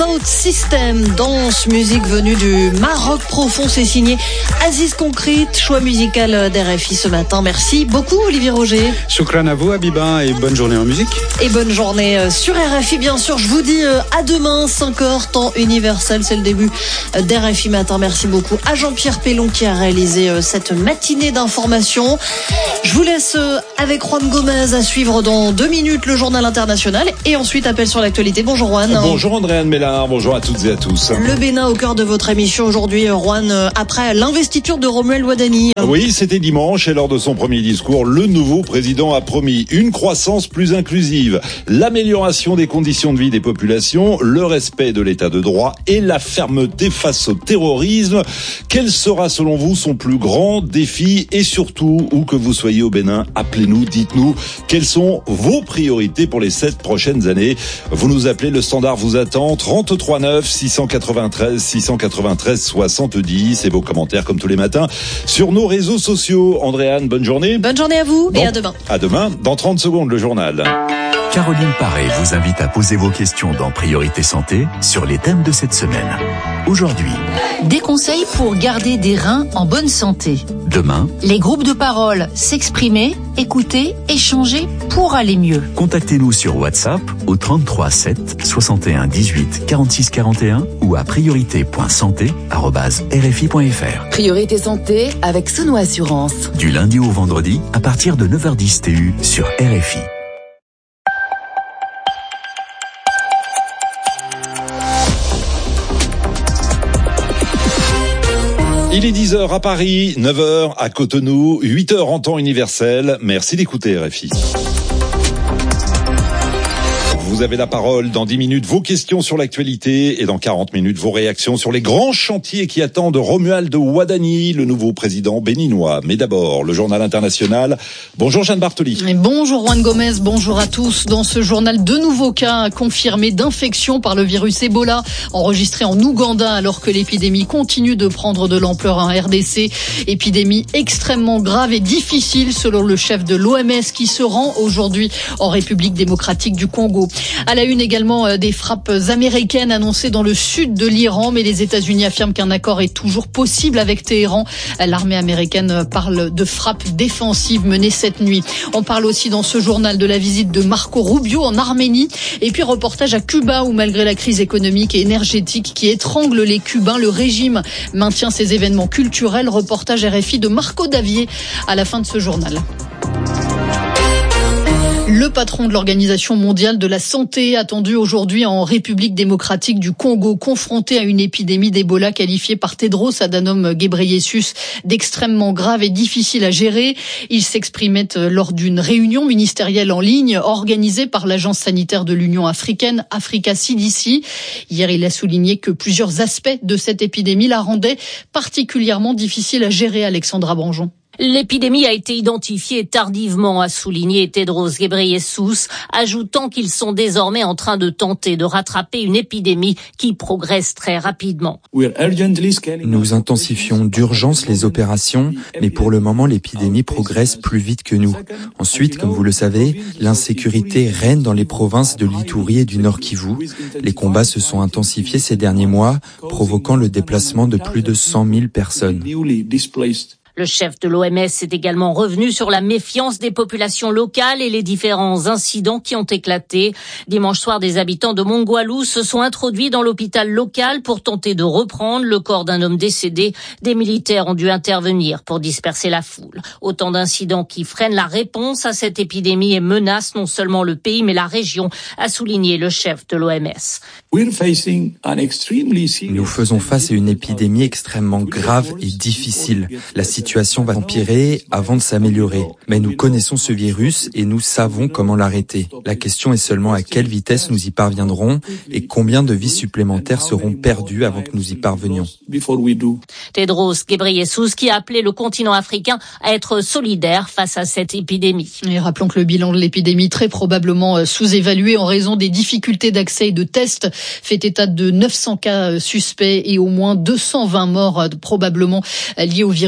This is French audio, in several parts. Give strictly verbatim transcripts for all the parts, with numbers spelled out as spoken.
Sound System, danse, musique venue du Maroc profond, c'est signé Aziz Concrete, choix musical d'R F I ce matin. Merci beaucoup Olivier Roger. Choukran à vous Habiba et bonne journée en musique. Et bonne journée sur R F I bien sûr. Je vous dis à demain, cinq heures, temps universel, c'est le début d'R F I Matin. Merci beaucoup à Jean-Pierre Pellon qui a réalisé cette matinée d'information. Je vous laisse avec Juan Gomez à suivre dans deux minutes le journal international et ensuite appel sur l'actualité. Bonjour Juan. Bonjour Andréane Mélard, bonjour à toutes et à tous. Le Bénin au cœur de votre émission aujourd'hui, Juan, après l'investiture de Romuald Wadani. Oui, c'était dimanche et lors de son premier discours, le nouveau président a promis une croissance plus inclusive, l'amélioration des conditions de vie des populations, le respect de l'état de droit et la fermeté face au terrorisme. Quel sera selon vous son plus grand défi et surtout, où que vous soyez au Bénin, appelez-nous, dites-nous quelles sont vos priorités pour les sept prochaines années. Vous nous appelez, le standard vous attend, trente-trois neuf six cent quatre-vingt-treize six cent quatre-vingt-treize soixante-dix et vos commentaires comme tous les matins sur nos réseaux sociaux. Andréane, bonne journée. Bonne journée à vous bon, et à demain. À demain, dans trente secondes le journal. Caroline Paré vous invite à poser vos questions dans Priorité Santé sur les thèmes de cette semaine. Aujourd'hui, des conseils pour garder des reins en bonne santé. Demain, les groupes de parole, s'exprimer, écouter, échanger pour aller mieux. Contactez-nous sur WhatsApp au trente-trois sept soixante et un dix-huit quarante-six quarante et un ou à priorité point santé arobase r f i point f r. Priorité Santé avec Sono Assurance. Du lundi au vendredi à partir de neuf heures dix T U sur R F I. Il est dix heures à Paris, neuf heures à Cotonou, huit heures en temps universel. Merci d'écouter R F I. Vous avez la parole dans dix minutes, vos questions sur l'actualité et dans quarante minutes, vos réactions sur les grands chantiers qui attendent Romuald Wadani, le nouveau président béninois. Mais d'abord, le journal international. Bonjour Jeanne Bartoli. Et bonjour Juan Gomez, bonjour à tous. Dans ce journal, deux nouveaux cas confirmés d'infection par le virus Ebola, enregistrés en Ouganda alors que l'épidémie continue de prendre de l'ampleur en R D C. Épidémie extrêmement grave et difficile selon le chef de l'O M S qui se rend aujourd'hui en République démocratique du Congo. À la une également des frappes américaines annoncées dans le sud de l'Iran, mais les États-Unis affirment qu'un accord est toujours possible avec Téhéran. L'armée américaine parle de frappes défensives menées cette nuit. On parle aussi dans ce journal de la visite de Marco Rubio en Arménie et puis reportage à Cuba où malgré la crise économique et énergétique qui étrangle les Cubains, le régime maintient ses événements culturels. Reportage R F I de Marco Davier à la fin de ce journal. Le patron de l'Organisation mondiale de la santé attendu aujourd'hui en République démocratique du Congo, confronté à une épidémie d'Ebola qualifiée par Tedros Adhanom Ghebreyesus d'extrêmement grave et difficile à gérer. Il s'exprimait lors d'une réunion ministérielle en ligne organisée par l'Agence sanitaire de l'Union africaine, Africa C D C. Hier, il a souligné que plusieurs aspects de cette épidémie la rendaient particulièrement difficile à gérer. Alexandra Branjon. L'épidémie a été identifiée tardivement, a souligné Tedros Ghebreyesus, ajoutant qu'ils sont désormais en train de tenter de rattraper une épidémie qui progresse très rapidement. Nous intensifions d'urgence les opérations, mais pour le moment l'épidémie progresse plus vite que nous. Ensuite, comme vous le savez, l'insécurité règne dans les provinces de l'Ituri et du Nord Kivu. Les combats se sont intensifiés ces derniers mois, provoquant le déplacement de plus de cent mille personnes. Le chef de l'O M S est également revenu sur la méfiance des populations locales et les différents incidents qui ont éclaté. Dimanche soir, des habitants de Mongwalu se sont introduits dans l'hôpital local pour tenter de reprendre le corps d'un homme décédé. Des militaires ont dû intervenir pour disperser la foule. Autant d'incidents qui freinent la réponse à cette épidémie et menacent non seulement le pays mais la région, a souligné le chef de l'O M S. Nous faisons face à une épidémie extrêmement grave et difficile. La situation va empirer avant de s'améliorer. Mais nous connaissons ce virus et nous savons comment l'arrêter. La question est seulement à quelle vitesse nous y parviendrons et combien de vies supplémentaires seront perdues avant que nous y parvenions. Tedros Ghebreyesus qui a appelé le continent africain à être solidaire face à cette épidémie. Et rappelons que le bilan de l'épidémie, très probablement sous-évalué en raison des difficultés d'accès et de tests, fait état de neuf cents cas suspects et au moins deux cent vingt morts probablement liés au virus Ebola.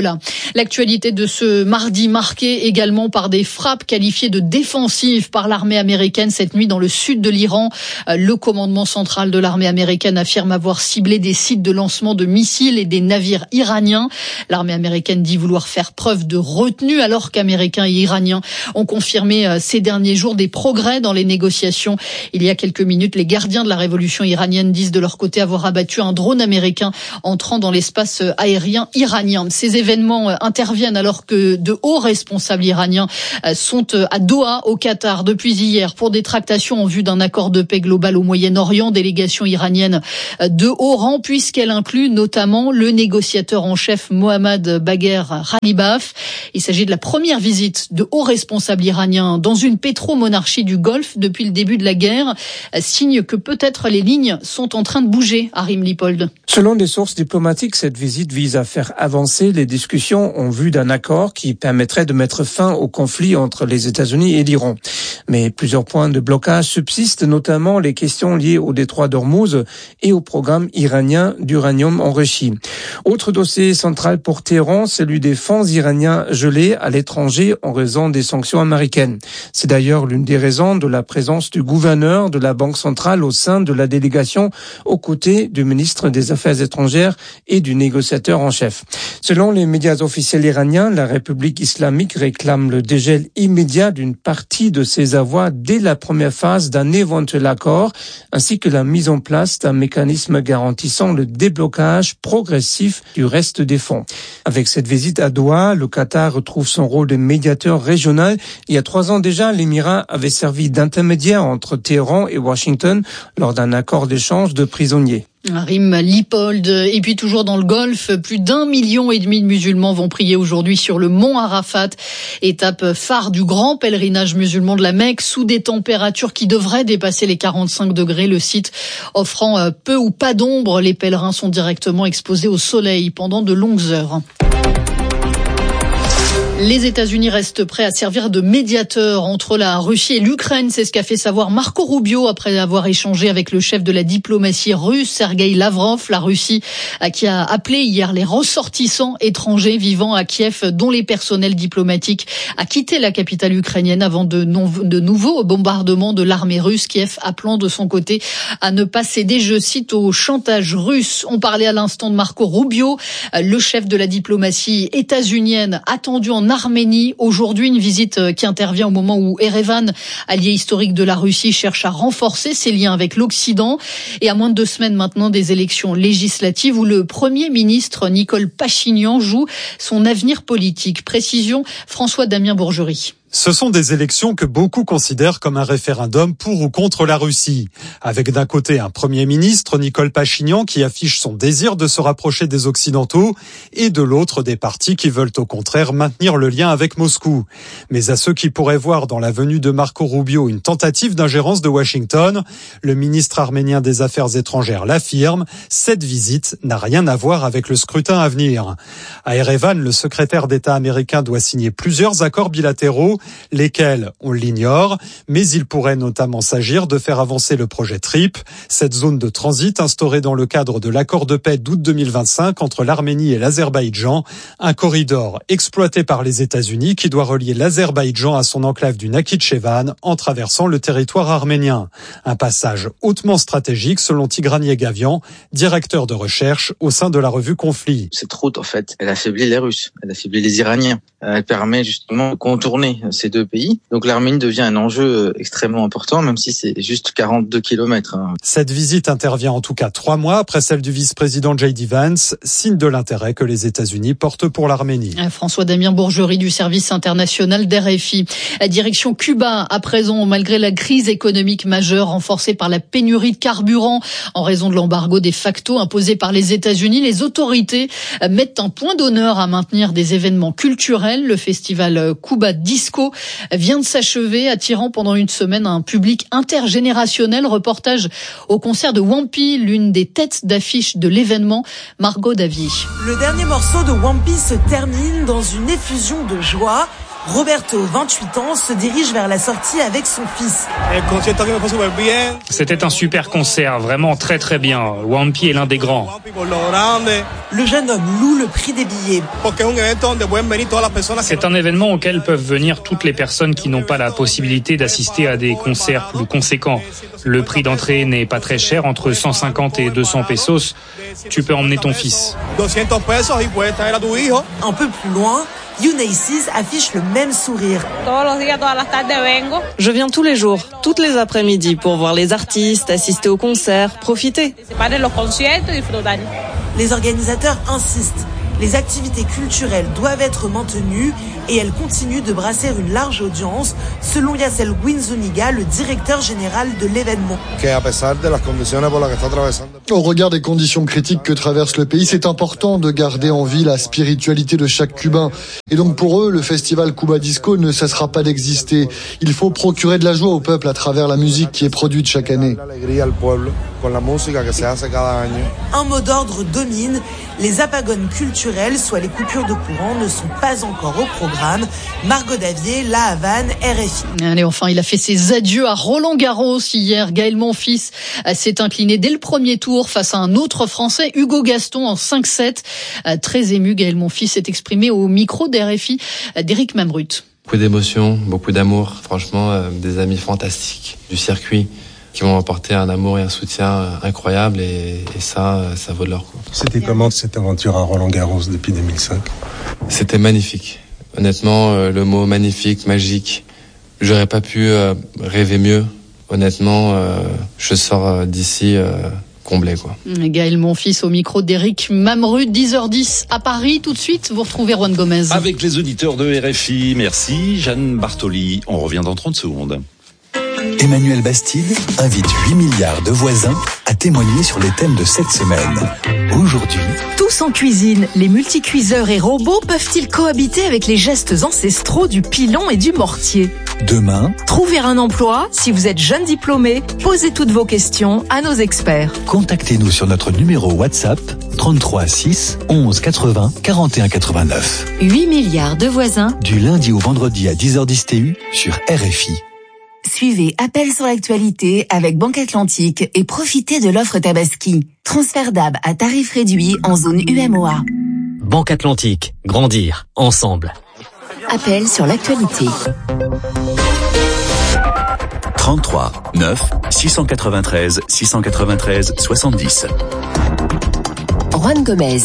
Ebola. L'actualité de ce mardi marquée également par des frappes qualifiées de défensives par l'armée américaine cette nuit dans le sud de l'Iran. Le commandement central de l'armée américaine affirme avoir ciblé des sites de lancement de missiles et des navires iraniens. L'armée américaine dit vouloir faire preuve de retenue alors qu'Américains et Iraniens ont confirmé ces derniers jours des progrès dans les négociations. Il y a quelques minutes, les gardiens de la révolution iranienne disent de leur côté avoir abattu un drone américain entrant dans l'espace aérien iranien. Ces événements interviennent alors que de hauts responsables iraniens sont à Doha, au Qatar, depuis hier pour des tractations en vue d'un accord de paix global au Moyen-Orient. Délégation iranienne de haut rang puisqu'elle inclut notamment le négociateur en chef Mohammad Bagher Ghalibaf. Il s'agit de la première visite de hauts responsables iraniens dans une pétromonarchie du Golfe depuis le début de la guerre. Signe que peut-être les lignes sont en train de bouger, Harim Lipold. Selon des sources diplomatiques, cette visite vise à faire avancer les discussions en vue d'un accord qui permettrait de mettre fin au conflit entre les États-Unis et l'Iran. Mais plusieurs points de blocage subsistent, notamment les questions liées au détroit d'Ormuz et au programme iranien d'uranium enrichi. Autre dossier central pour Téhéran, celui des fonds iraniens gelés à l'étranger en raison des sanctions américaines. C'est d'ailleurs l'une des raisons de la présence du gouverneur de la Banque centrale au sein de la délégation aux côtés du ministre des Affaires étrangères et du négociateur en chef. Selon les médias officiels iraniens, la République islamique réclame le dégel immédiat d'une partie de ses avoirs dès la première phase d'un éventuel accord, ainsi que la mise en place d'un mécanisme garantissant le déblocage progressif du reste des fonds. Avec cette visite à Doha, le Qatar retrouve son rôle de médiateur régional. Il y a trois ans déjà, l'Émirat avait servi d'intermédiaire entre Téhéran et Washington lors d'un accord d'échange de prisonniers. Harim Lipold. Et puis toujours dans le Golfe, plus d'un million et demi de musulmans vont prier aujourd'hui sur le mont Arafat, étape phare du grand pèlerinage musulman de la Mecque, sous des températures qui devraient dépasser les quarante-cinq degrés. Le site offrant peu ou pas d'ombre, les pèlerins sont directement exposés au soleil pendant de longues heures. Les États-Unis restent prêts à servir de médiateur entre la Russie et l'Ukraine. C'est ce qu'a fait savoir Marco Rubio après avoir échangé avec le chef de la diplomatie russe, Sergueï Lavrov. La Russie qui a appelé hier les ressortissants étrangers vivant à Kiev, dont les personnels diplomatiques, à quitter la capitale ukrainienne avant de, non, de nouveaux bombardements de l'armée russe. Kiev appelant de son côté à ne pas céder, je cite, au chantage russe. On parlait à l'instant de Marco Rubio, le chef de la diplomatie états-unienne attendu en Arménie. Aujourd'hui, une visite qui intervient au moment où Erevan, allié historique de la Russie, cherche à renforcer ses liens avec l'Occident. Et à moins de deux semaines maintenant des élections législatives où le Premier ministre Nicole Pachinian joue son avenir politique. Précision, François-Damien Bourgerie. Ce sont des élections que beaucoup considèrent comme un référendum pour ou contre la Russie. Avec d'un côté un Premier ministre, Nicole Pachinian, qui affiche son désir de se rapprocher des Occidentaux, et de l'autre des partis qui veulent au contraire maintenir le lien avec Moscou. Mais à ceux qui pourraient voir dans la venue de Marco Rubio une tentative d'ingérence de Washington, le ministre arménien des Affaires étrangères l'affirme, cette visite n'a rien à voir avec le scrutin à venir. À Erevan, le secrétaire d'État américain doit signer plusieurs accords bilatéraux, lesquels on l'ignore, mais il pourrait notamment s'agir de faire avancer le projet TRIP, cette zone de transit instaurée dans le cadre de l'accord de paix d'août deux mille vingt-cinq entre l'Arménie et l'Azerbaïdjan, un corridor exploité par les États-Unis qui doit relier l'Azerbaïdjan à son enclave du Nakhitchevan en traversant le territoire arménien. Un passage hautement stratégique selon Tigran Yegavian, directeur de recherche au sein de la revue Conflit. Cette route, en fait, elle affaiblit les Russes, elle affaiblit les Iraniens. Elle permet justement de contourner ces deux pays. Donc l'Arménie devient un enjeu extrêmement important, même si c'est juste quarante-deux kilomètres. Cette visite intervient en tout cas trois mois après celle du vice-président J D Vance, signe de l'intérêt que les États-Unis portent pour l'Arménie. François-Damien Bourgerie du service international d'R F I. La direction Cuba, à présent, malgré la crise économique majeure renforcée par la pénurie de carburant en raison de l'embargo de facto imposé par les États-Unis, les autorités mettent un point d'honneur à maintenir des événements culturels. Le festival Cuba Disco vient de s'achever, attirant pendant une semaine un public intergénérationnel. Reportage au concert de Wampi, l'une des têtes d'affiche de l'événement, Margot Davy. Le dernier morceau de Wampi se termine dans une effusion de joie. Roberto, vingt-huit ans, se dirige vers la sortie avec son fils. C'était un super concert, vraiment très très bien. Wampi est l'un des grands. Le jeune homme loue le prix des billets. C'est un événement auquel peuvent venir toutes les personnes qui n'ont pas la possibilité d'assister à des concerts plus conséquents. Le prix d'entrée n'est pas très cher, entre cent cinquante et deux cents pesos. Tu peux emmener ton fils. Un peu plus loin, Younaïsis affiche le même sourire. Je viens tous les jours, toutes les après-midi pour voir les artistes, assister aux concerts, profiter. Les organisateurs insistent. Les activités culturelles doivent être maintenues et elles continuent de brasser une large audience, selon Yassel Guinzoniga, le directeur général de l'événement. Au regard des conditions critiques que traverse le pays, c'est important de garder en vie la spiritualité de chaque Cubain. Et donc pour eux, le festival Cuba Disco ne cessera pas d'exister. Il faut procurer de la joie au peuple à travers la musique qui est produite chaque année. Un mot d'ordre domine. Les apagones culturelles, soit les coupures de courant, ne sont pas encore au programme. Margot Davier, La Havane, R F I. Allez, enfin, il a fait ses adieux à Roland-Garros hier. Gaël Monfils s'est incliné dès le premier tour face à un autre Français, Hugo Gaston, en cinq sept. Très ému, Gaël Monfils s'est exprimé au micro d'R F I d'Éric Mamrut. Beaucoup d'émotions, beaucoup d'amour. Franchement, euh, des amis fantastiques du circuit qui m'ont apporté un amour et un soutien incroyable et, et ça, ça vaut de leur coup. C'était comment cette aventure à Roland-Garros depuis deux mille cinq ? C'était magnifique. Honnêtement, euh, le mot magnifique, magique, j'aurais pas pu euh, rêver mieux. Honnêtement, euh, je sors d'ici euh, comblé, quoi. Gaël Monfils au micro d'Éric Mamrut, dix heures dix à Paris. Tout de suite, vous retrouvez Juan Gomez. Avec les auditeurs de R F I, merci. Jeanne Bartoli, on revient dans trente secondes. Emmanuel Bastide invite huit milliards de voisins à témoigner sur les thèmes de cette semaine. Aujourd'hui, tous en cuisine, les multicuiseurs et robots peuvent-ils cohabiter avec les gestes ancestraux du pilon et du mortier ? demain, trouver un emploi, si vous êtes jeune diplômé, posez toutes vos questions à nos experts. Contactez-nous sur notre numéro WhatsApp trente-trois six onze quatre-vingts quarante et un quatre-vingt-neuf. huit milliards de voisins. Du lundi au vendredi à dix heures dix T U sur R F I. Suivez Appel sur l'actualité avec Banque Atlantique et profitez de l'offre Tabaski. Transfert d'A B à tarif réduit en zone U M O A. Banque Atlantique. Grandir. Ensemble. Appel sur l'actualité. trente-trois neuf six cent quatre-vingt-treize six cent quatre-vingt-treize soixante-dix. Juan Gomez.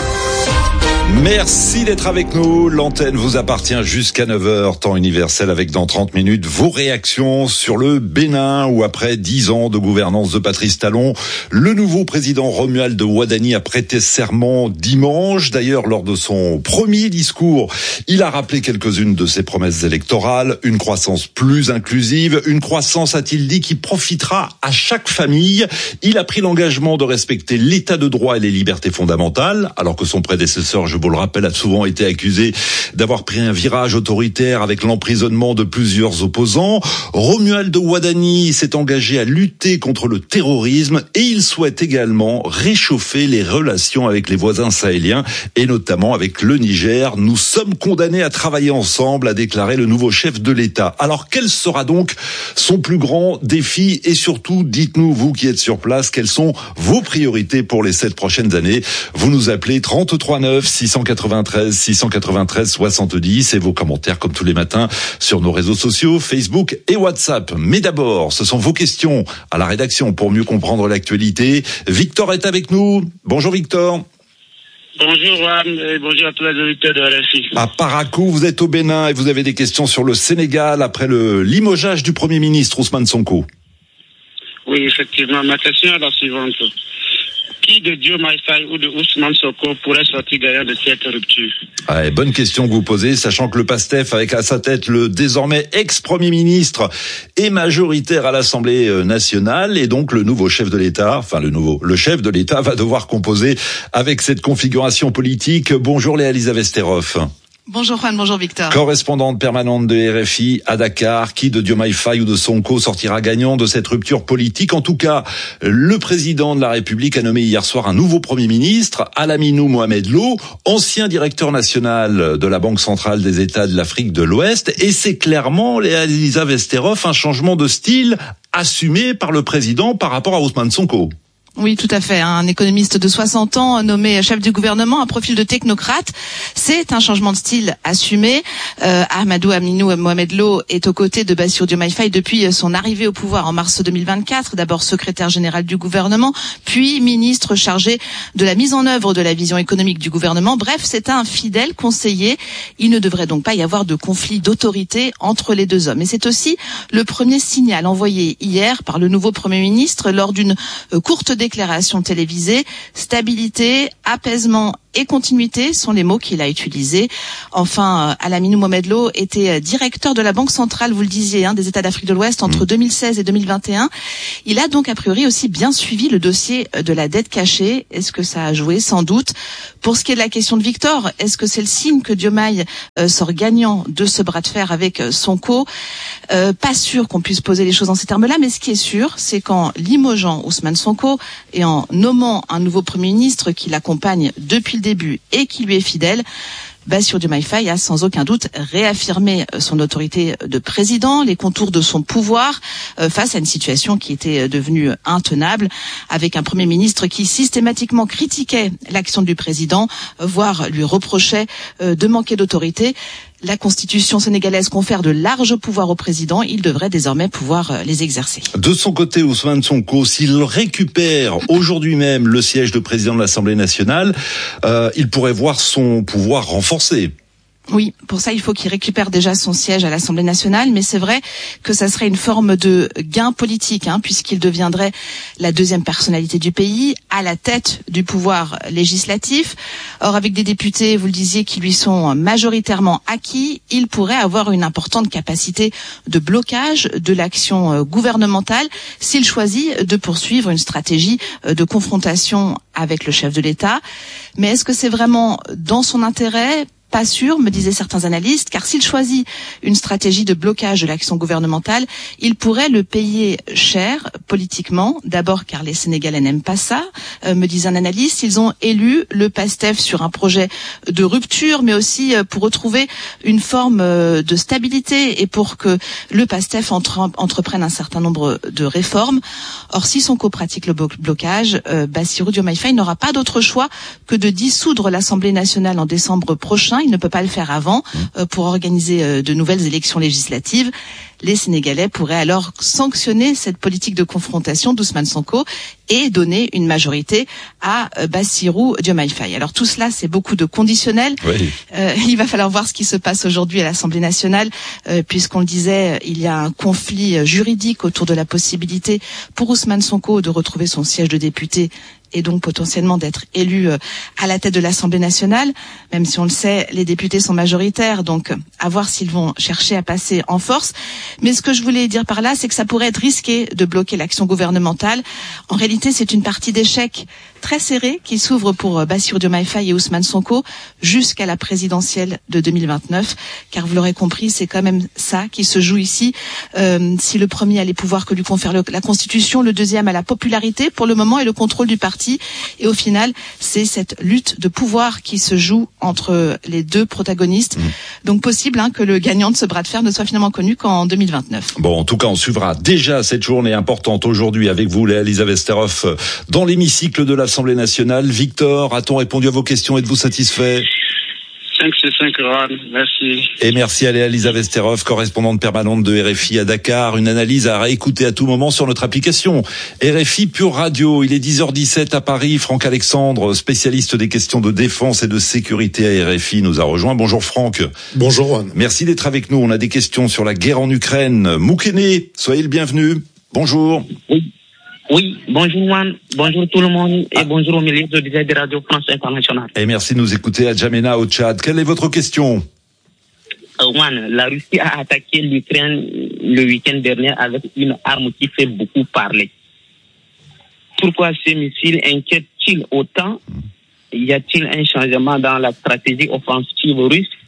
Merci d'être avec nous. L'antenne vous appartient jusqu'à neuf heures, temps universel, avec dans trente minutes vos réactions sur le Bénin où après dix ans de gouvernance de Patrice Talon, le nouveau président Romuald Wadani a prêté serment dimanche. D'ailleurs, lors de son premier discours, il a rappelé quelques-unes de ses promesses électorales. Une croissance plus inclusive, une croissance, a-t-il dit, qui profitera à chaque famille. Il a pris l'engagement de respecter l'état de droit et les libertés fondamentales, alors que son prédécesseur, je vous le rappelle, a souvent été accusé d'avoir pris un virage autoritaire avec l'emprisonnement de plusieurs opposants. Romuald Wadani s'est engagé à lutter contre le terrorisme et il souhaite également réchauffer les relations avec les voisins sahéliens et notamment avec le Niger. Nous sommes condamnés à travailler ensemble, a déclaré le nouveau chef de l'État. Alors quel sera donc son plus grand défi et surtout, dites-nous, vous qui êtes sur place, quelles sont vos priorités pour les sept prochaines années? Vous nous appelez trente-trois neuf six cent quatre-vingt-treize six cent quatre-vingt-treize soixante-dix et vos commentaires comme tous les matins sur nos réseaux sociaux, Facebook et WhatsApp. Mais d'abord, ce sont vos questions à la rédaction pour mieux comprendre l'actualité. Victor est avec nous. Bonjour Victor. Bonjour Juan et bonjour à tous les auditeurs de R F I. À Parakou, vous êtes au Bénin et vous avez des questions sur le Sénégal après le limogeage du Premier ministre Ousmane Sonko. Oui, effectivement. Ma question est la suivante. Qui de Diomaye Faye ou de Ousmane Sonko pourrait sortir gagnant de cette rupture? Ah, bonne question que vous posez, sachant que le PASTEF, avec à sa tête le désormais ex-premier ministre, est majoritaire à l'Assemblée nationale et donc le nouveau chef de l'État, enfin le nouveau, le chef de l'État va devoir composer avec cette configuration politique. Bonjour Léa Elisabeth Steroff. Bonjour Juan, bonjour Victor. Correspondante permanente de R F I à Dakar, qui de Diomaye Faye ou de Sonko sortira gagnant de cette rupture politique? En tout cas, le président de la République a nommé hier soir un nouveau Premier ministre, Al-Aminou Mohamed Lo, ancien directeur national de la Banque centrale des États de l'Afrique de l'Ouest, et c'est clairement, Léa Elisa Vesterov, un changement de style assumé par le président par rapport à Ousmane Sonko. Oui, tout à fait. Un économiste de soixante ans nommé chef du gouvernement, un profil de technocrate. C'est un changement de style assumé. Euh, Ahmadou Aminou Mohamed Lo est aux côtés de Bassirou Diomaye Faye depuis son arrivée au pouvoir en mars deux mille vingt-quatre. D'abord secrétaire général du gouvernement, puis ministre chargé de la mise en œuvre de la vision économique du gouvernement. Bref, c'est un fidèle conseiller. Il ne devrait donc pas y avoir de conflit d'autorité entre les deux hommes. Et c'est aussi le premier signal envoyé hier par le nouveau Premier ministre lors d'une courte déclaration télévisée. Stabilité, apaisement et continuité sont les mots qu'il a utilisés. Enfin, Al-Aminou Mohamed Lo était directeur de la Banque centrale, vous le disiez, hein, des États d'Afrique de l'Ouest entre deux mille seize et deux mille vingt et un. Il a donc a priori aussi bien suivi le dossier de la dette cachée. Est-ce que ça a joué? Sans doute. Pour ce qui est de la question de Victor, est-ce que c'est le signe que Diomaye euh, sort gagnant de ce bras de fer avec Sonko? euh, Pas sûr qu'on puisse poser les choses en ces termes-là, mais ce qui est sûr, c'est qu'en limogeant Ousmane Sonko et en nommant un nouveau Premier ministre qui l'accompagne depuis le début et qui lui est fidèle, Bassirou Diomaye Faye a sans aucun doute réaffirmé son autorité de président, les contours de son pouvoir euh, face à une situation qui était devenue intenable, avec un Premier ministre qui systématiquement critiquait l'action du président, voire lui reprochait euh, de manquer d'autorité. La Constitution sénégalaise confère de larges pouvoirs au président. Il devrait désormais pouvoir les exercer. De son côté, Ousmane Sonko, s'il récupère aujourd'hui même le siège de président de l'Assemblée nationale, euh, il pourrait voir son pouvoir renforcé. Oui, pour ça, il faut qu'il récupère déjà son siège à l'Assemblée nationale, mais c'est vrai que ça serait une forme de gain politique, hein, puisqu'il deviendrait la deuxième personnalité du pays, à la tête du pouvoir législatif. Or, avec des députés, vous le disiez, qui lui sont majoritairement acquis, il pourrait avoir une importante capacité de blocage de l'action gouvernementale s'il choisit de poursuivre une stratégie de confrontation avec le chef de l'État. Mais est-ce que c'est vraiment dans son intérêt ? Pas sûr, me disaient certains analystes, car s'il choisit une stratégie de blocage de l'action gouvernementale, il pourrait le payer cher politiquement. D'abord car les Sénégalais n'aiment pas ça, euh, me disait un analyste. Ils ont élu le PASTEF sur un projet de rupture, mais aussi pour retrouver une forme de stabilité et pour que le PASTEF entre, entreprenne un certain nombre de réformes. Or, si Sonko pratique le blocage, euh, Bassirou Diomaye Faye n'aura pas d'autre choix que de dissoudre l'Assemblée nationale en décembre prochain. Il ne peut pas le faire avant euh, pour organiser euh, de nouvelles élections législatives. Les Sénégalais pourraient alors sanctionner cette politique de confrontation d'Ousmane Sonko et donner une majorité à euh, Bassirou Diomaye Faye. Alors tout cela, c'est beaucoup de conditionnels. Oui. Euh, il va falloir voir ce qui se passe aujourd'hui à l'Assemblée nationale, euh, puisqu'on le disait, il y a un conflit juridique autour de la possibilité pour Ousmane Sonko de retrouver son siège de député et donc potentiellement d'être élu à la tête de l'Assemblée nationale, même si on le sait, les députés sont majoritaires, donc à voir s'ils vont chercher à passer en force. Mais ce que je voulais dire par là, c'est que ça pourrait être risqué de bloquer l'action gouvernementale. En réalité, c'est une partie d'échecs très serrée qui s'ouvre pour Bassirou Diomaye Faye et Ousmane Sonko jusqu'à la présidentielle de deux mille vingt-neuf, car vous l'aurez compris, c'est quand même ça qui se joue ici. Euh, si le premier a les pouvoirs que lui confère le, la Constitution, le deuxième a la popularité pour le moment et le contrôle du parti. Et au final, c'est cette lutte de pouvoir qui se joue entre les deux protagonistes. Mmh. Donc possible hein, que le gagnant de ce bras de fer ne soit finalement connu qu'en deux mille vingt-neuf. Bon, en tout cas, on suivra déjà cette journée importante aujourd'hui avec vous, Léa Elisa Vesterov, dans l'hémicycle de l'Assemblée nationale. Victor, a-t-on répondu à vos questions? Êtes-vous satisfait? cinq sur cinq, Ron. Merci. Et merci à Léa Elisa Vesterov, correspondante permanente de R F I à Dakar. Une analyse à réécouter à tout moment sur notre application R F I Pure Radio. Il est dix heures dix-sept à Paris. Franck Alexandre, spécialiste des questions de défense et de sécurité à R F I, nous a rejoint. Bonjour Franck. Bonjour Juan. Merci d'être avec nous. On a des questions sur la guerre en Ukraine. Moukene, soyez le bienvenu. Bonjour. Oui. Oui, bonjour Juan, bonjour tout le monde et ah. bonjour au milieu de de Radio France Internationale. Et merci de nous écouter à Djamena au Tchad. Quelle est votre question? uh, Juan, la Russie a attaqué l'Ukraine le week-end dernier avec une arme qui fait beaucoup parler. Pourquoi ces missiles inquiètent-ils autant? Y a-t-il un changement dans la stratégie offensive russe?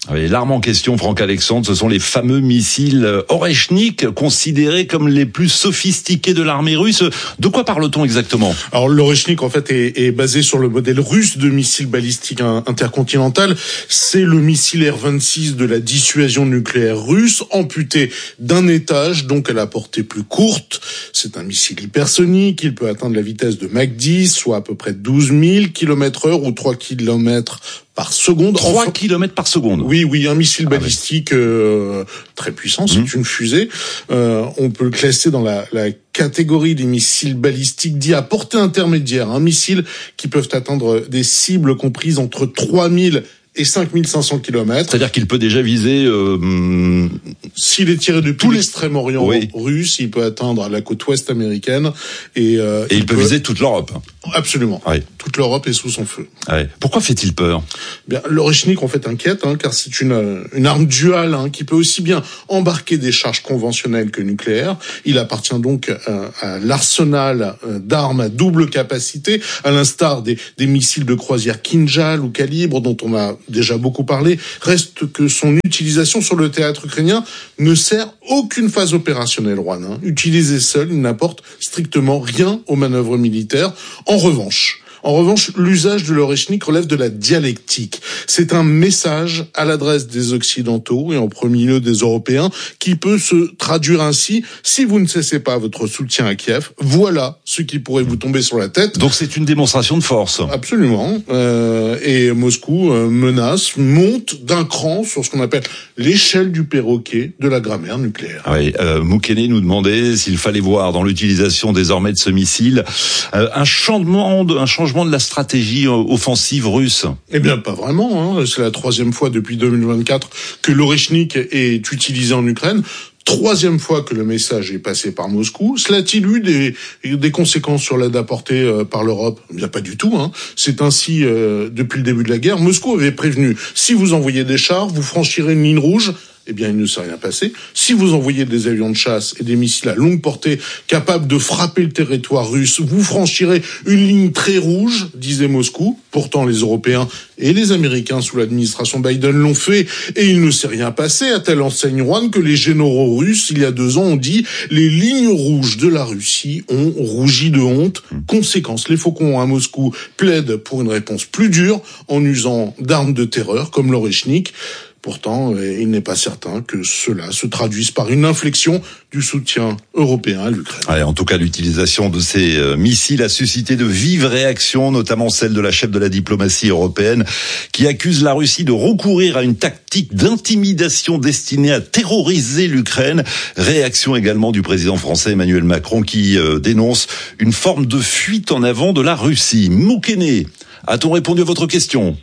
Oui, l'arme en question, Franck Alexandre, ce sont les fameux missiles Oreshnik, considérés comme les plus sophistiqués de l'armée russe. De quoi parle-t-on exactement? Alors l'Oreshnik, en fait, est, est basé sur le modèle russe de missile balistique intercontinental. C'est le missile R vingt-six de la dissuasion nucléaire russe, amputé d'un étage, donc à la portée plus courte. C'est un missile hypersonique. Il peut atteindre la vitesse de Mach dix, soit à peu près douze mille kilomètres heure ou trois kilomètres par seconde. trois kilomètres par seconde. Oui, oui, un missile balistique euh, très puissant, c'est mmh. une fusée. Euh, on peut le classer dans la, la catégorie des missiles balistiques dits à portée intermédiaire. Un missile qui peuvent atteindre des cibles comprises entre trois mille et cinq mille cinq cents kilomètres. C'est-à-dire qu'il peut déjà viser... Euh, S'il est tiré depuis l'extrême-orient oui. russe, il peut atteindre la côte ouest américaine. Et, euh, et il, il peut, peut viser toute l'Europe. Absolument. Oui. Toute l'Europe est sous son feu. Oui. Pourquoi fait-il peur? Bien, l'Oreshnik, en fait, inquiète, hein, car c'est une, une arme duale hein, qui peut aussi bien embarquer des charges conventionnelles que nucléaires. Il appartient donc euh, à l'arsenal euh, d'armes à double capacité, à l'instar des, des missiles de croisière Kinjal ou Calibre, dont on a déjà beaucoup parlé. Reste que son utilisation sur le théâtre ukrainien ne sert aucune phase opérationnelle, Juan. Hein. Utilisé seul, il n'apporte strictement rien aux manœuvres militaires. En revanche, En revanche, l'usage de l'Oreshnik relève de la dialectique. C'est un message à l'adresse des Occidentaux et en premier lieu des Européens qui peut se traduire ainsi: si vous ne cessez pas votre soutien à Kiev, voilà ce qui pourrait vous tomber sur la tête. Donc c'est une démonstration de force. Absolument. Euh, et Moscou euh, menace, monte d'un cran sur ce qu'on appelle l'échelle du perroquet de la grammaire nucléaire. Oui, euh, Moukene nous demandait s'il fallait voir dans l'utilisation désormais de ce missile euh, un changement de, un changement de la stratégie offensive russe. Eh bien, pas vraiment. Hein. C'est la troisième fois depuis deux mille vingt-quatre que l'Oreshnik est utilisé en Ukraine. Troisième fois que le message est passé par Moscou. Cela a-t-il eu des, des conséquences sur l'aide apportée euh, par l'Europe? Eh bien, pas du tout. Hein. C'est ainsi, euh, depuis le début de la guerre, Moscou avait prévenu: si vous envoyez des chars, vous franchirez une ligne rouge. Eh bien, il ne s'est rien passé. Si vous envoyez des avions de chasse et des missiles à longue portée capables de frapper le territoire russe, vous franchirez une ligne très rouge, disait Moscou. Pourtant, les Européens et les Américains sous l'administration Biden l'ont fait et il ne s'est rien passé, à telle enseigne, Juan, que les généraux russes, il y a deux ans, ont dit: les lignes rouges de la Russie ont rougi de honte. Conséquence, les faucons à Moscou plaident pour une réponse plus dure en usant d'armes de terreur comme l'Oreshnik. Pourtant, il n'est pas certain que cela se traduise par une inflexion du soutien européen à l'Ukraine. Ouais, en tout cas, l'utilisation de ces euh, missiles a suscité de vives réactions, notamment celle de la chef de la diplomatie européenne, qui accuse la Russie de recourir à une tactique d'intimidation destinée à terroriser l'Ukraine. Réaction également du président français Emmanuel Macron, qui euh, dénonce une forme de fuite en avant de la Russie. Moukene, a-t-on répondu à votre question?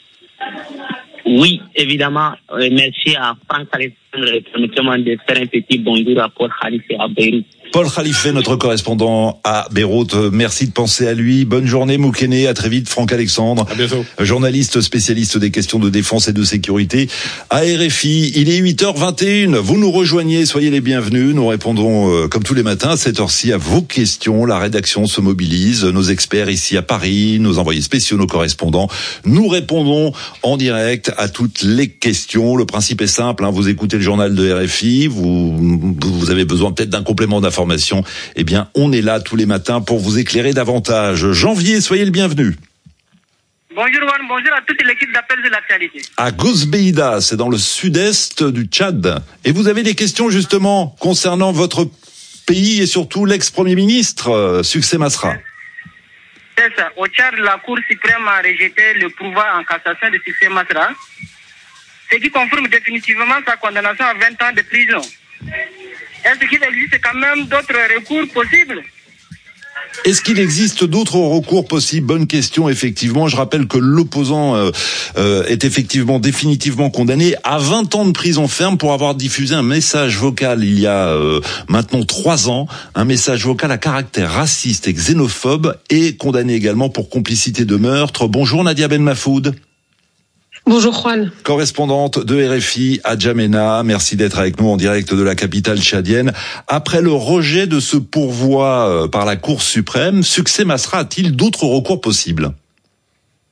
Oui, évidemment. Euh, merci à Franck Alexandre. Permettez-moi de faire un petit bonjour à Paul Khalife à Beyrouth. Paul Khalife, notre correspondant à Beyrouth, merci de penser à lui. Bonne journée Moukene, à très vite. Franck Alexandre, à bientôt. Journaliste spécialiste des questions de défense et de sécurité à R F I. Il est huit heures vingt et une, vous nous rejoignez, soyez les bienvenus. Nous répondrons euh, comme tous les matins à cette heure-ci à vos questions. La rédaction se mobilise, nos experts ici à Paris, nos envoyés spéciaux, nos correspondants. Nous répondons en direct à toutes les questions. Le principe est simple, hein, vous écoutez le journal de R F I, vous, vous avez besoin peut-être d'un complément d'information. Eh bien, on est là tous les matins pour vous éclairer davantage. Janvier, soyez le bienvenu. Bonjour Juan, bonjour à toute l'équipe d'Appel de l'actualité. À Gosbeida, c'est dans le sud-est du Tchad. Et vous avez des questions justement concernant votre pays et surtout l'ex-premier ministre, Succès Masra. C'est ça. Au Tchad, la Cour suprême a rejeté le pouvoir en cassation de Succès Masra, ce qui confirme définitivement sa condamnation à vingt ans de prison. Est-ce qu'il existe quand même d'autres recours possibles? Est-ce qu'il existe d'autres recours possibles? Bonne question, effectivement. Je rappelle que l'opposant euh, euh, est effectivement définitivement condamné à vingt ans de prison ferme pour avoir diffusé un message vocal il y a euh, maintenant trois ans, un message vocal à caractère raciste et xénophobe, et condamné également pour complicité de meurtre. Bonjour Nadia Ben Mafoud. Bonjour Juan. Correspondante de R F I à Djamena, merci d'être avec nous en direct de la capitale tchadienne. Après le rejet de ce pourvoi par la Cour suprême, Succès Masra a-t-il d'autres recours possibles?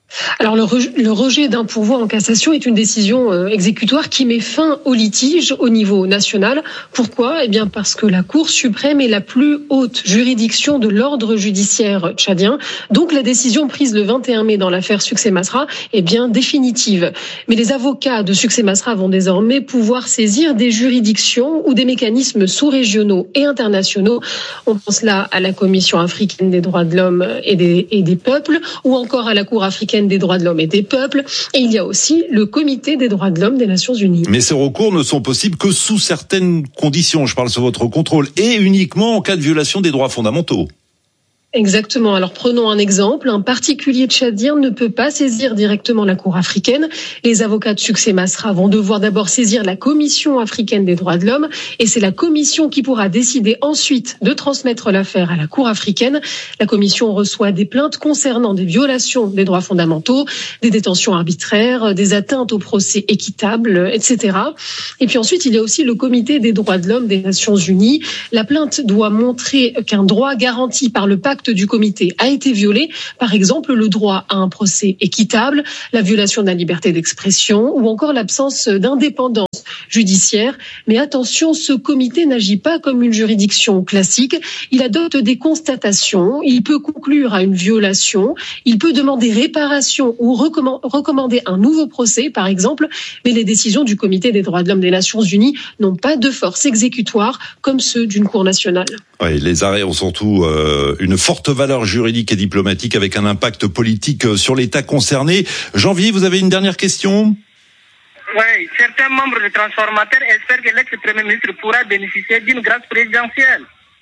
Alors le, re- le rejet d'un pourvoi en cassation est une décision euh, exécutoire qui met fin au litige au niveau national. Pourquoi ? Eh bien parce que la Cour suprême est la plus haute juridiction de l'ordre judiciaire tchadien. Donc la décision prise le vingt et un mai dans l'affaire Succès Masra est bien définitive. Mais les avocats de Succès Masra vont désormais pouvoir saisir des juridictions ou des mécanismes sous-régionaux et internationaux. On pense là à la Commission africaine des droits de l'homme et des, et des peuples, ou encore à la Cour africaine des droits de l'homme et des peuples, et il y a aussi le Comité des droits de l'homme des Nations Unies. Mais ces recours ne sont possibles que sous certaines conditions, je parle sous votre contrôle, et uniquement en cas de violation des droits fondamentaux. Exactement. Alors prenons un exemple. Un particulier tchadien ne peut pas saisir directement la Cour africaine. Les avocats de Succès Masra vont devoir d'abord saisir la Commission africaine des droits de l'homme, et c'est la Commission qui pourra décider ensuite de transmettre l'affaire à la Cour africaine. La Commission reçoit des plaintes concernant des violations des droits fondamentaux, des détentions arbitraires, des atteintes au procès équitable, et cetera. Et puis ensuite, il y a aussi le Comité des droits de l'homme des Nations Unies. La plainte doit montrer qu'un droit garanti par le pacte du comité a été violé, par exemple le droit à un procès équitable, la violation de la liberté d'expression ou encore l'absence d'indépendance judiciaire. Mais attention, ce comité n'agit pas comme une juridiction classique. Il adopte des constatations, il peut conclure à une violation, il peut demander réparation ou recommander un nouveau procès, par exemple, mais les décisions du Comité des droits de l'homme des Nations Unies n'ont pas de force exécutoire comme ceux d'une cour nationale. Oui, les arrêts ont surtout euh, une forte valeur juridique et diplomatique avec un impact politique sur l'État concerné. Janvier, vous avez une dernière question ? Oui, certains membres des transformateurs espèrent que l'ex-premier ministre pourra bénéficier d'une grâce présidentielle.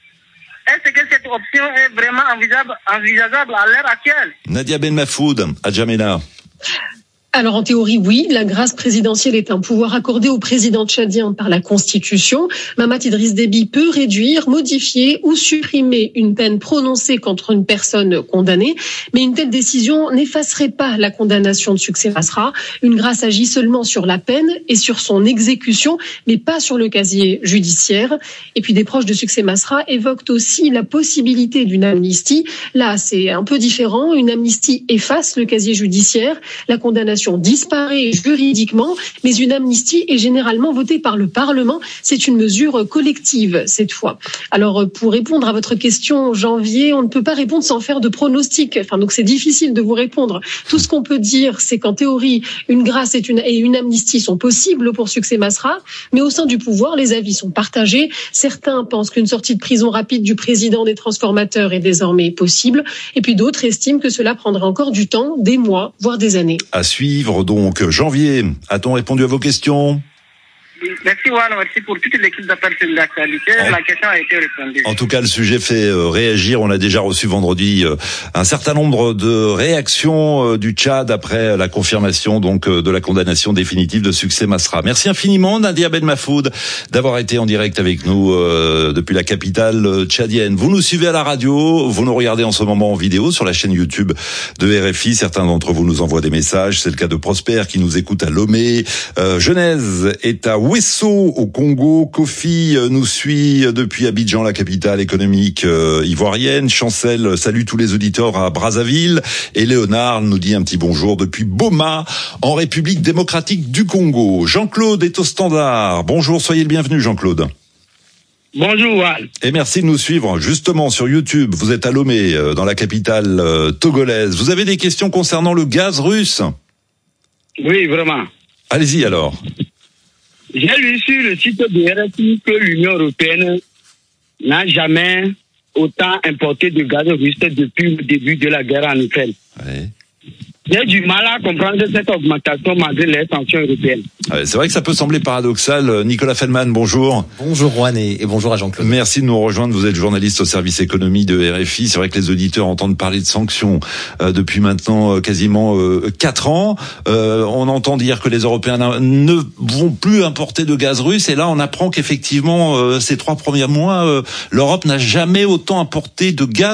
Est-ce que cette option est vraiment envisageable, envisageable à l'heure actuelle ? Nadia Ben Mafoud, à Djamena. Alors en théorie, oui, la grâce présidentielle est un pouvoir accordé au président tchadien par la Constitution. Mahamat Idriss Déby peut réduire, modifier ou supprimer une peine prononcée contre une personne condamnée, mais une telle décision n'effacerait pas la condamnation de Succès Masra. Une grâce agit seulement sur la peine et sur son exécution, mais pas sur le casier judiciaire. Et puis des proches de Succès Masra évoquent aussi la possibilité d'une amnistie. Là, c'est un peu différent. Une amnistie efface le casier judiciaire, la condamnation disparaît juridiquement, mais une amnistie est généralement votée par le Parlement. C'est une mesure collective cette fois. Alors pour répondre à votre question, Janvier, on ne peut pas répondre sans faire de pronostic. Enfin, donc c'est difficile de vous répondre. Tout ce qu'on peut dire, c'est qu'en théorie, une grâce et une, et une amnistie sont possibles pour Succès Masra, mais au sein du pouvoir, les avis sont partagés. Certains pensent qu'une sortie de prison rapide du président des transformateurs est désormais possible, et puis d'autres estiment que cela prendrait encore du temps, des mois, voire des années. À suivre donc. Janvier, a-t-on répondu à vos questions ? Merci Juan, merci pour toute l'équipe d'appel sur l'actualité. En... La question a été répondue. En tout cas, le sujet fait euh, réagir. On a déjà reçu vendredi euh, un certain nombre de réactions euh, du Tchad après la confirmation donc euh, de la condamnation définitive de Succès Masra. Merci infiniment Nadia Ben Mafoud d'avoir été en direct avec nous euh, depuis la capitale tchadienne. Vous nous suivez à la radio, vous nous regardez en ce moment en vidéo sur la chaîne YouTube de R F I. Certains d'entre vous nous envoient des messages. C'est le cas de Prosper qui nous écoute à Lomé. Euh, Genèse est à Ouesso au Congo. Kofi nous suit depuis Abidjan, la capitale économique euh, ivoirienne. Chancel salue tous les auditeurs à Brazzaville. Et Léonard nous dit un petit bonjour depuis Boma, en République démocratique du Congo. Jean-Claude est au standard. Bonjour, soyez le bienvenu Jean-Claude. Bonjour Wal. Et merci de nous suivre justement sur YouTube. Vous êtes à Lomé, euh, dans la capitale euh, togolaise. Vous avez des questions concernant le gaz russe ? Oui, vraiment. Allez-y alors. J'ai lu sur le site de R F I que l'Union européenne n'a jamais autant importé de gaz russe depuis le début de la guerre en Ukraine. Oui. J'ai du mal à comprendre cette augmentation malgré les sanctions européennes. Ouais, c'est vrai que ça peut sembler paradoxal. Nicolas Feldman, bonjour. Bonjour Juan et, et bonjour à Jean-Claude. Merci de nous rejoindre. Vous êtes journaliste au service économie de R F I. C'est vrai que les auditeurs entendent parler de sanctions euh, depuis maintenant euh, quasiment euh, quatre ans. Euh, on entend dire que les Européens ne vont plus importer de gaz russe. Et là, on apprend qu'effectivement, euh, ces trois premiers mois, euh, l'Europe n'a jamais autant importé de gaz. Mais alors,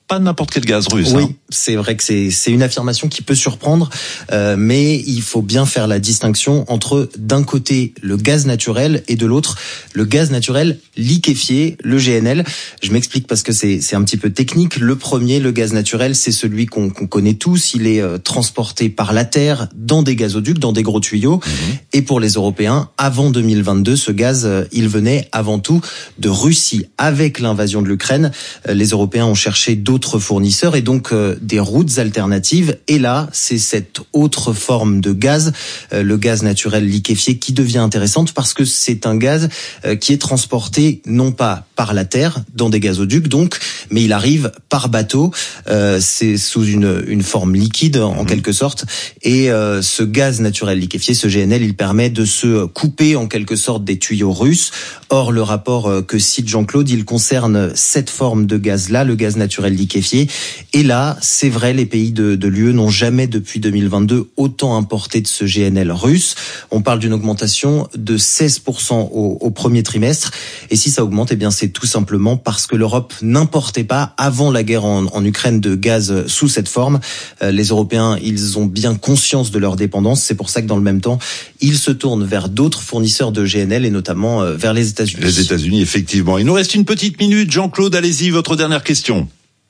pas n'importe quel gaz russe. Oui, hein. c'est vrai que c'est c'est une affirmation qui peut surprendre, euh, mais il faut bien faire la distinction entre d'un côté le gaz naturel et de l'autre le gaz naturel liquéfié, le G N L. Je m'explique parce que c'est c'est un petit peu technique. Le premier, le gaz naturel, c'est celui qu'on qu'on connaît tous. Il est euh, transporté par la terre dans des gazoducs, dans des gros tuyaux. Mmh. Et pour les Européens, avant deux mille vingt-deux, ce gaz, euh, il venait avant tout de Russie. Avec l'invasion de l'Ukraine, euh, les Européens ont cherché d'autres d'autres fournisseurs et donc euh, des routes alternatives. Et là, c'est cette autre forme de gaz, euh, le gaz naturel liquéfié, qui devient intéressante parce que c'est un gaz euh, qui est transporté non pas par la terre, dans des gazoducs donc, mais il arrive par bateau. Euh, c'est sous une, une forme liquide en mmh. quelque sorte. Et euh, ce gaz naturel liquéfié, ce G N L, il permet de se couper en quelque sorte des tuyaux russes. Or, le rapport euh, que cite Jean-Claude, il concerne cette forme de gaz-là, le gaz naturel liquéfié. Et là, c'est vrai, les pays de, de l'U E n'ont jamais depuis deux mille vingt-deux autant importé de ce G N L russe. On parle d'une augmentation de seize pour cent au, au premier trimestre. Et si ça augmente, eh bien c'est tout simplement parce que l'Europe n'importait pas avant la guerre en, en Ukraine de gaz sous cette forme. Euh, les Européens, ils ont bien conscience de leur dépendance. C'est pour ça que dans le même temps, ils se tournent vers d'autres fournisseurs de G N L et notamment euh, vers les États-Unis. Les États-Unis, effectivement. Il nous reste une petite minute. Jean-Claude, allez-y, votre dernière question.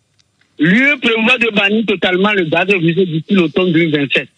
L'U E prévoit de bannir totalement le gaz russe d'ici l'automne deux mille vingt-sept.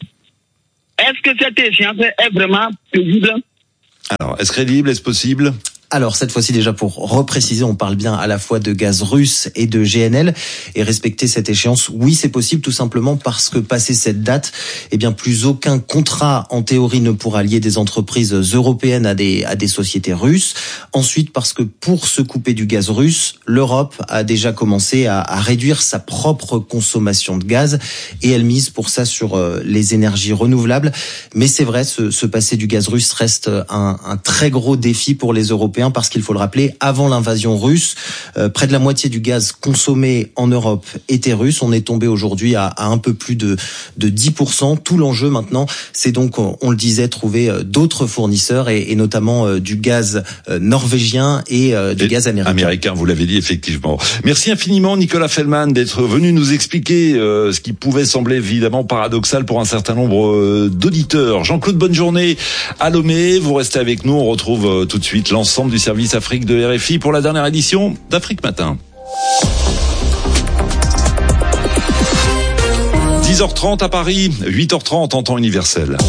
Est-ce que cette échéance est vraiment paisible? Alors, est-ce crédible, est-ce possible? Alors cette fois-ci déjà pour repréciser, on parle bien à la fois de gaz russe et de G N L et respecter cette échéance, oui c'est possible tout simplement parce que passé cette date, eh bien plus aucun contrat en théorie ne pourra lier des entreprises européennes à des à des sociétés russes. Ensuite parce que pour se couper du gaz russe, l'Europe a déjà commencé à, à réduire sa propre consommation de gaz et elle mise pour ça sur euh, les énergies renouvelables. Mais c'est vrai, se, se passer du gaz russe reste un, un très gros défi pour les Européens. Parce qu'il faut le rappeler, avant l'invasion russe, euh, près de la moitié du gaz consommé en Europe était russe. On est tombé aujourd'hui à, à un peu plus de, de dix pour cent. Tout l'enjeu maintenant, c'est donc, on, on le disait, trouver euh, d'autres fournisseurs et, et notamment euh, du gaz euh, norvégien et euh, du et gaz américain. Américain, vous l'avez dit effectivement. Merci infiniment Nicolas Fellman d'être venu nous expliquer euh, ce qui pouvait sembler évidemment paradoxal pour un certain nombre euh, d'auditeurs. Jean-Claude, bonne journée à Lomé. Vous restez avec nous. On retrouve euh, tout de suite l'ensemble du service Afrique de R F I pour la dernière édition d'Afrique Matin. dix heures trente à Paris, huit heures trente en temps universel.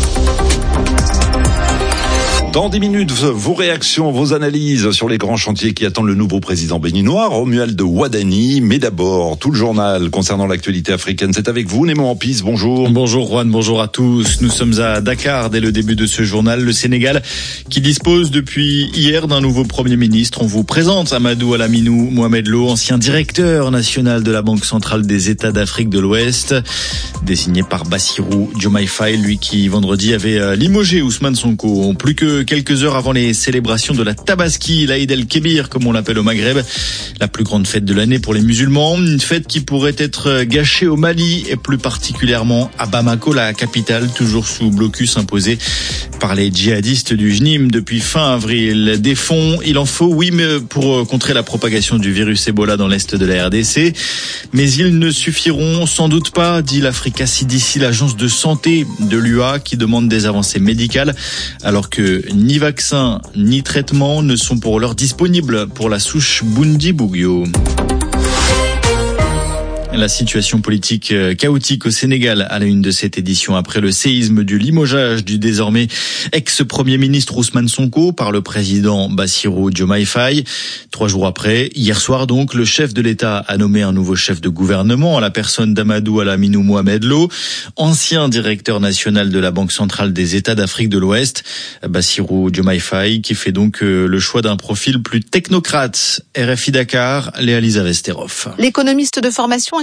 Dans dix minutes, vos réactions, vos analyses sur les grands chantiers qui attendent le nouveau président béninois, Romuald Wadani. Mais d'abord, tout le journal concernant l'actualité africaine, c'est avec vous, Nemo Ampis, bonjour. Bonjour Juan, bonjour à tous. Nous sommes à Dakar dès le début de ce journal. Le Sénégal qui dispose depuis hier d'un nouveau Premier ministre. On vous présente Amadou Alaminou Mohamed Lo, ancien directeur national de la Banque centrale des États d'Afrique de l'Ouest, désigné par Bassirou Diomaye Faye, lui qui vendredi avait limogé Ousmane Sonko. Plus que quelques heures avant les célébrations de la Tabaski, l'Aïd el-Kébir, comme on l'appelle au Maghreb, la plus grande fête de l'année pour les musulmans. Une fête qui pourrait être gâchée au Mali et plus particulièrement à Bamako, la capitale, toujours sous blocus imposé par les djihadistes du J N I M depuis fin avril. Des fonds, il en faut, oui, mais pour contrer la propagation du virus Ebola dans l'est de la R D C. Mais ils ne suffiront sans doute pas, dit l'Africa C D C, l'agence de santé de l'U A, qui demande des avancées médicales, alors que ni vaccin ni traitement ne sont pour l'heure disponibles pour la souche Bundibugyo. La situation politique chaotique au Sénégal à la une de cette édition après le séisme du limogeage du désormais ex-premier ministre Ousmane Sonko par le président Bassirou Diomaye Faye. Trois jours après, hier soir donc, le chef de l'État a nommé un nouveau chef de gouvernement à la personne d'Amadou Alaminou Mohamed Lo, ancien directeur national de la Banque centrale des États d'Afrique de l'Ouest. Bassirou Diomaye Faye qui fait donc le choix d'un profil plus technocrate. R F I Dakar, Léa-Lisa Vesterov. L'économiste de formation est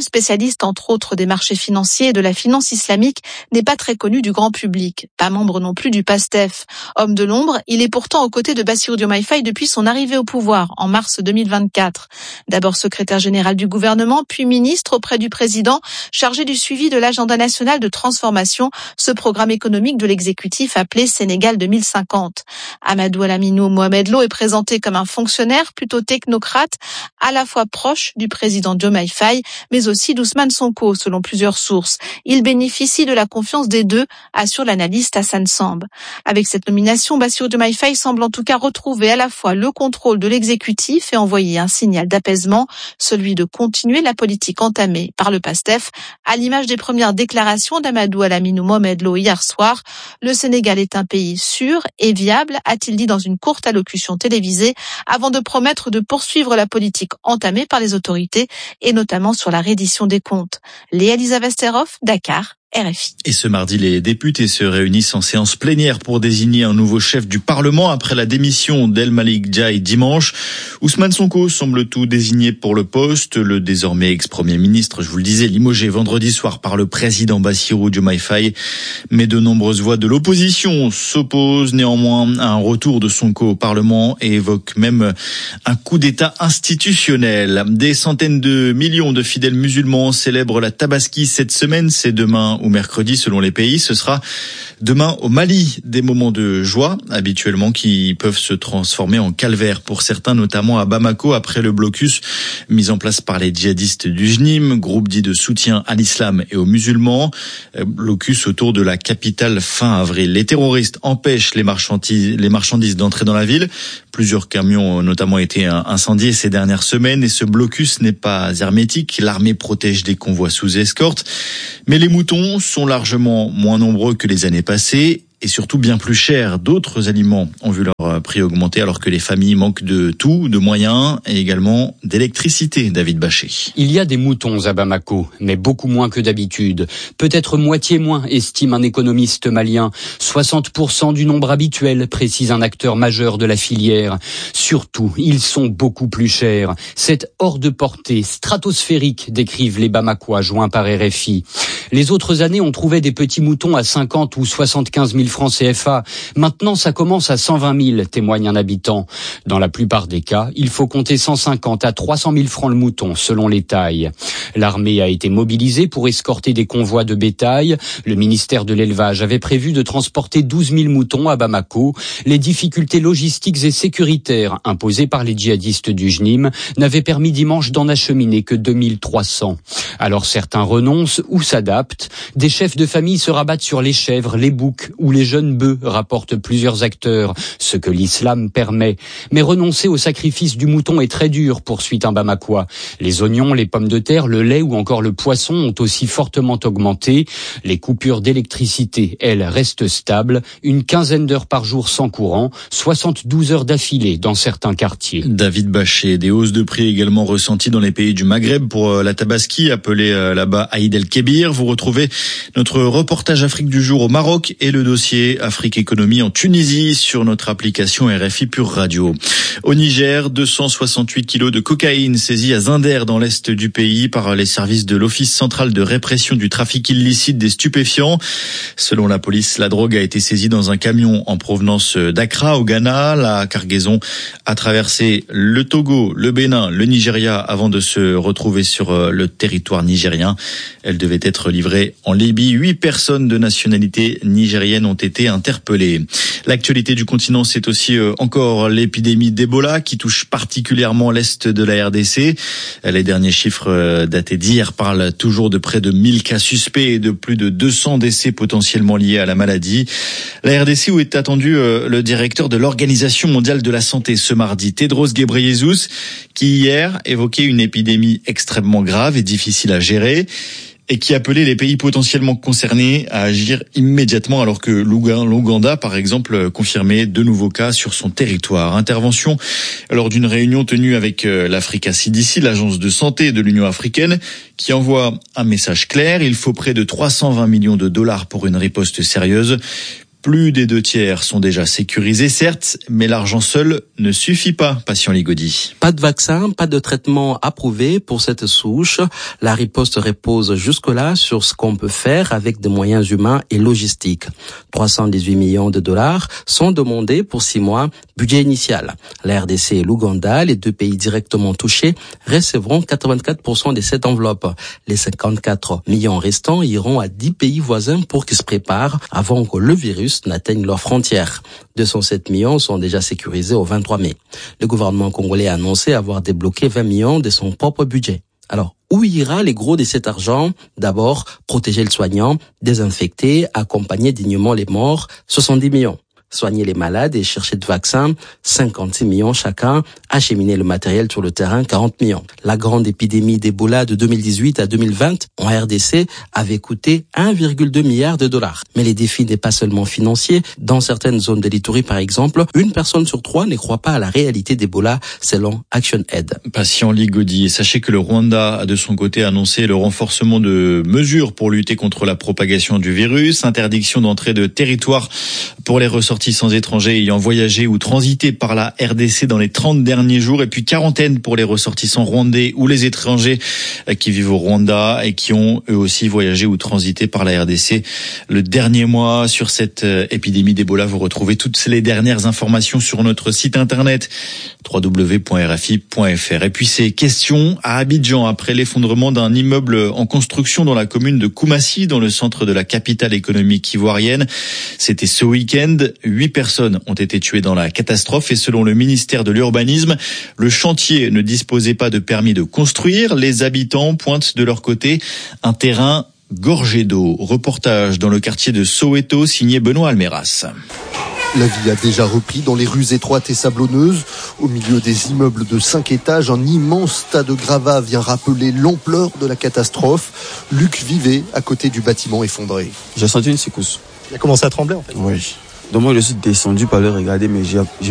spécialiste entre autres des marchés financiers et de la finance islamique, n'est pas très connu du grand public. Pas membre non plus du PASTEF. Homme de l'ombre, il est pourtant aux côtés de Bassirou Diomaye Faye depuis son arrivée au pouvoir en mars deux mille vingt-quatre. D'abord secrétaire général du gouvernement, puis ministre auprès du président, chargé du suivi de l'agenda national de transformation, ce programme économique de l'exécutif appelé Sénégal deux mille cinquante. Amadou Alaminou Mohamed Lo est présenté comme un fonctionnaire plutôt technocrate, à la fois proche du président Diomaye Faye, mais aussi d'Ousmane Sonko, selon plusieurs sources. Il bénéficie de la confiance des deux, assure l'analyste Hassan Samb. Avec cette nomination, Bassirou Diomaye Faye semble en tout cas retrouver à la fois le contrôle de l'exécutif et envoyer un signal d'apaisement, celui de continuer la politique entamée par le PASTEF, à l'image des premières déclarations d'Amadou Alaminou Mohamed Lo hier soir. Le Sénégal est un pays sûr et viable, a-t-il dit dans une courte allocution télévisée, avant de promettre de poursuivre la politique entamée par les autorités et notamment sur la reddition des comptes. Léa Lisa Vesterhoff, Dakar. R F I. Et ce mardi, les députés se réunissent en séance plénière pour désigner un nouveau chef du Parlement après la démission d'El Malik Ndiaye dimanche. Ousmane Sonko semble tout désigné pour le poste. Le désormais ex-premier ministre, je vous le disais, limogé vendredi soir par le président Bassirou Diomaye Faye. Mais de nombreuses voix de l'opposition s'opposent néanmoins à un retour de Sonko au Parlement et évoquent même un coup d'État institutionnel. Des centaines de millions de fidèles musulmans célèbrent la Tabaski cette semaine. C'est demain ou mercredi selon les pays. Ce sera demain au Mali, des moments de joie habituellement qui peuvent se transformer en calvaire pour certains, notamment à Bamako après le blocus mis en place par les djihadistes du J N I M, groupe dit de soutien à l'islam et aux musulmans. Blocus autour de la capitale fin avril. Les terroristes empêchent les marchandises, les marchandises d'entrer dans la ville. Plusieurs camions ont notamment été incendiés ces dernières semaines et ce blocus n'est pas hermétique. L'armée protège des convois sous escorte. Mais les moutons sont largement moins nombreux que les années passées et surtout bien plus chers. D'autres aliments ont vu leur prix augmenter alors que les familles manquent de tout, de moyens et également d'électricité. David Bachet. Il y a des moutons à Bamako, mais beaucoup moins que d'habitude. Peut-être moitié moins, estime un économiste malien. soixante pour cent du nombre habituel, précise un acteur majeur de la filière. Surtout, ils sont beaucoup plus chers. C'est hors de portée, stratosphérique, décrivent les Bamakois joints par R F I. Les autres années, on trouvait des petits moutons à cinquante ou soixante-quinze mille francs C F A. Maintenant, ça commence à cent vingt mille, témoigne un habitant. Dans la plupart des cas, il faut compter cent cinquante à trois cent mille francs le mouton, selon les tailles. L'armée a été mobilisée pour escorter des convois de bétail. Le ministère de l'Élevage avait prévu de transporter douze mille moutons à Bamako. Les difficultés logistiques et sécuritaires imposées par les djihadistes du J N I M n'avaient permis dimanche d'en acheminer que deux mille trois cents. Alors certains renoncent ou s'adaptent. Des chefs de famille se rabattent sur les chèvres, les boucs ou les jeunes bœufs, rapportent plusieurs acteurs, ce que l'islam permet. Mais renoncer au sacrifice du mouton est très dur, poursuit un Bamakois. Les oignons, les pommes de terre, le lait ou encore le poisson ont aussi fortement augmenté. Les coupures d'électricité, elles, restent stables. Une quinzaine d'heures par jour sans courant, soixante-douze heures d'affilée dans certains quartiers. David Bachet, des hausses de prix également ressenties dans les pays du Maghreb pour la Tabaski, appelée là-bas Aïd el-Kébir. Vous retrouvez notre reportage Afrique du jour au Maroc et le dossier Afrique Économie en Tunisie sur notre application R F I Pure Radio. Au Niger, deux cent soixante-huit kilos de cocaïne saisis à Zinder dans l'est du pays par les services de l'Office central de répression du trafic illicite des stupéfiants. Selon la police, la drogue a été saisie dans un camion en provenance d'Accra au Ghana. La cargaison a traversé le Togo, le Bénin, le Nigeria avant de se retrouver sur le territoire nigérien. Elle devait être livrée en Libye. Huit personnes de nationalité nigérienne ont été interpellées. L'actualité du continent, c'est aussi encore l'épidémie d'Ebola qui touche particulièrement l'est de la R D C. Les derniers chiffres datés d'hier parlent toujours de près de mille cas suspects et de plus de deux cents décès potentiellement liés à la maladie. La R D C où est attendu le directeur de l'Organisation mondiale de la santé ce mardi, Tedros Ghebreyesus, qui hier évoquait une épidémie extrêmement grave et difficile à gérer et qui appelait les pays potentiellement concernés à agir immédiatement alors que l'Ouganda, par exemple, confirmait de nouveaux cas sur son territoire. Intervention lors d'une réunion tenue avec l'Africa C D C, l'agence de santé de l'Union africaine, qui envoie un message clair. Il faut près de trois cent vingt millions de dollars pour une riposte sérieuse. Plus des deux tiers sont déjà sécurisés, certes, mais l'argent seul ne suffit pas, Patient Ligodi. Pas de vaccin, pas de traitement approuvé pour cette souche. La riposte repose jusque-là sur ce qu'on peut faire avec des moyens humains et logistiques. trois cent dix-huit millions de dollars sont demandés pour six mois, budget initial. La R D C et l'Ouganda, les deux pays directement touchés, recevront quatre-vingt-quatre pour cent de cette enveloppe. Les cinquante-quatre millions restants iront à dix pays voisins pour qu'ils se préparent avant que le virus n'atteigne leurs frontières. deux cent sept millions sont déjà sécurisés au vingt-trois mai. Le gouvernement congolais a annoncé avoir débloqué vingt millions de son propre budget. Alors, où ira les gros de cet argent? D'abord, protéger le soignant, désinfecter, accompagner dignement les morts, soixante-dix millions. Soigner les malades et chercher de vaccins, cinquante-six millions chacun. Acheminer le matériel sur le terrain, quarante millions. La grande épidémie d'Ebola de deux mille dix-huit à deux mille vingt en R D C avait coûté un virgule deux milliard de dollars. Mais les défis n'est pas seulement financier. Dans certaines zones de l'Ituri, par exemple, une personne sur trois ne croit pas à la réalité d'Ebola, selon ActionAid. Patient Ligodi. Et sachez que le Rwanda a de son côté annoncé le renforcement de mesures pour lutter contre la propagation du virus. Interdiction d'entrée de territoire pour les ressortissants sans étrangers ayant voyagé ou transité par la R D C dans les trente derniers jours, et puis quarantaine pour les ressortissants rwandais ou les étrangers qui vivent au Rwanda et qui ont eux aussi voyagé ou transité par la R D C le dernier mois. Sur cette épidémie d'Ebola, vous retrouvez toutes les dernières informations sur notre site internet w w w point r f i point f r. Et puis ces questions à Abidjan après l'effondrement d'un immeuble en construction dans la commune de Koumassi, dans le centre de la capitale économique ivoirienne. C'était ce week-end. Huit personnes ont été tuées dans la catastrophe et selon le ministère de l'Urbanisme, le chantier ne disposait pas de permis de construire. Les habitants pointent de leur côté un terrain gorgé d'eau. Reportage dans le quartier de Soweto, signé Benoît Almeras. La vie a déjà repris dans les rues étroites et sablonneuses. Au milieu des immeubles de cinq étages, un immense tas de gravats vient rappeler l'ampleur de la catastrophe. Luc vivait à côté du bâtiment effondré. J'ai senti une secousse. Il a commencé à trembler en fait. Oui. Donc moi je suis descendu pour aller regarder, mais j'ai, j'ai